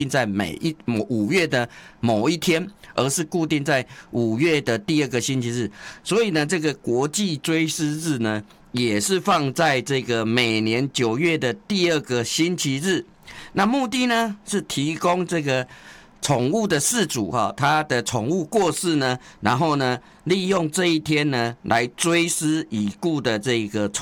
定在5月的某一天，而是固定在5月的第2个星期日。所以呢，这个国际追思日呢，也是放在这个每年9月的第2个星期日。那目的呢，是提供这个宠物的饲主他的宠物过世呢，然后呢，利用这一天呢，来追思已故的这个宠